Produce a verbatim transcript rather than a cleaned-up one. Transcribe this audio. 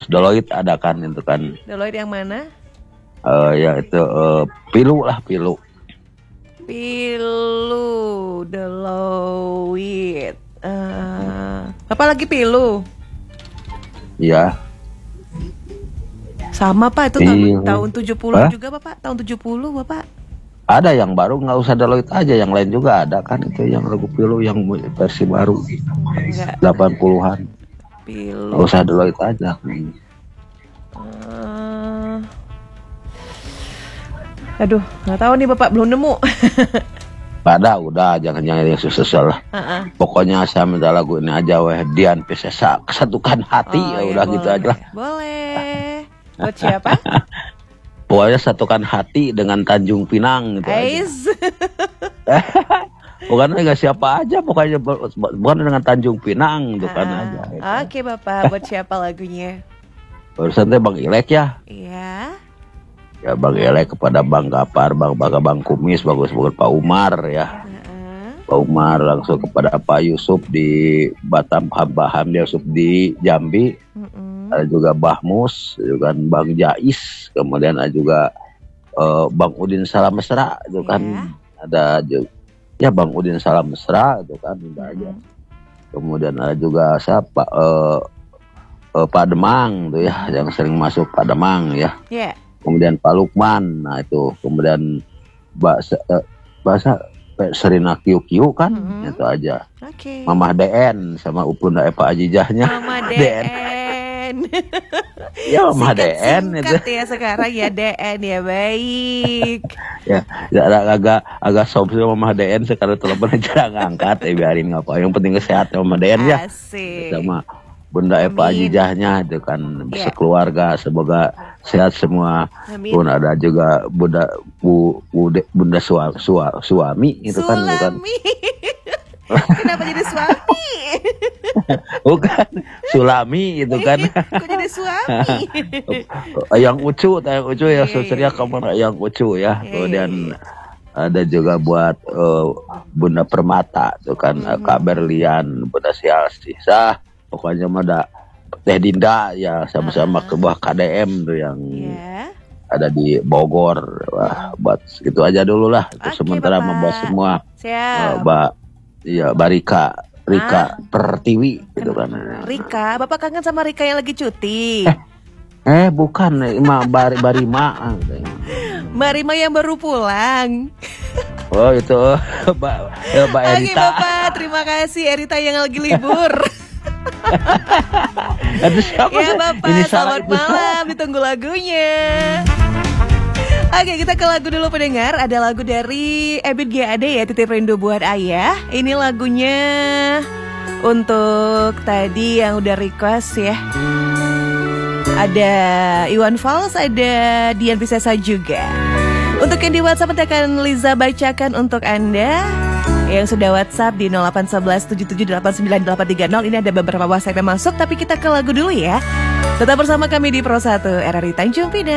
Doloid ada kan itu kan. Doloid yang mana? Uh, ya itu uh, pilu lah pilu. Pilu, Doloid. Uh, apa lagi pilu? Iya. Sama Pak itu tahun, Pilu. tahun tujuh puluh Hah? juga Bapak, tahun tujuh puluh Bapak. Ada yang baru, nggak usah Doloid aja, yang lain juga ada kan itu yang lagu pilu yang versi baru. Enggak. delapan puluhan. Pilu. Nggak usah Doloid aja. Uh, aduh, nggak tahu nih Bapak, belum nemu. Pada udah jangan-jangan yang susah lah. Uh-uh. Pokoknya saya minta lagu ini aja weh, Dian Piscesa, kesatukan hati. Oh, ya ya udah boleh. gitu aja lah. Boleh. Buat siapa? Pokoknya satukan hati dengan Tanjung Pinang gitu aja. Bukan dengan siapa aja, pokoknya bukan dengan Tanjung Pinang gitu kan Ah, aja. Gitu. Oke Bapak, buat siapa lagunya? Barusan teh Bang Ilek ya. Iya. Ya Bang Ilek kepada Bang Gapar, Bang Baga, Bang Kumis, bagus banget Pak Umar ya. Uh-uh. Pak Umar langsung kepada Pak Yusuf di Batam, Hamba dia Yusuf di Jambi. Uh-uh. Ada juga Bahmus, juga Bang Jais, kemudian ada juga uh, Bang Udin Salam Mesra, itu kan Yeah. ada juga ya Bang Udin Salam Mesra, itu kan udah aja. Kemudian ada juga siapa uh, uh, Pak Demang tuh ya, yang sering masuk Pak Demang ya. Yeah. Kemudian Pak Lukman, nah itu. Kemudian bahasa uh, bahasa Serina Kiu Kiu kan, Mm-hmm. itu aja. Oke. Okay. Mamah D N sama Upunda Eva Ajijahnya. Mama D N. Ya Mamah D N itu. Singkat ya sekarang ya D N ya, baik. Ya, ya agak agak sob sih Mamah D N sekarang telepon jarang ngangkat, eh biarin ngapa. Yang penting kesehatan Mamah D N ya. Asik. Sama Bunda Eva Amin. Ajijahnya itu kan Yeah. sekeluarga, semoga sehat semua. Amin. Pun ada juga Bunda Bu, Bude, Bunda sua, sua, suami itu kan bukan. Sulami. Kenapa jadi suami? Bukan Sulami itu kan. Kok jadi suami? Yang Ucu, yang Ucu ya Hey. Susria kamar yang Ucu ya. Hey. Kemudian ada juga buat uh, Bunda Permata itu kan, mm-hmm. Kak Berlian, Bunda Sialsisa. Pokoknya mah ada Teh Dinda ya sama-sama uh-huh. ke bawah K D M tuh yang yeah. ada di Bogor. Wah, buat gitu aja dulu lah. Itu okay, sementara Bapak. membahas semua. Siap. Uh, ba, iya, Barika, Rika Ah. Pertiwi gitu kan. Rika, Bapak kangen sama Rika yang lagi cuti? Eh, eh bukan, Mbak Bar, Barima. Mbak Rima yang baru pulang. Oh itu Mbak Mbak Erita. Oke Bapak, terima kasih Erita yang lagi libur. Aduh, siapa ya sih? Bapak, Ini selamat malam, ditunggu lagunya. Oke, kita ke lagu dulu pendengar. Ada lagu dari Ebit G A D ya, Titip Rindu Buat Ayah. Ini lagunya untuk tadi yang udah request ya. Ada Iwan Fals, ada Dian Piscesa juga. Untuk yang di WhatsApp nanti akan Liza bacakan untuk Anda yang sudah WhatsApp di nol delapan satu satu tujuh tujuh delapan sembilan delapan tiga nol. Ini ada beberapa WhatsApp yang masuk, tapi kita ke lagu dulu ya. Tetap bersama kami di Pro satu R R I Tanjung Pinang.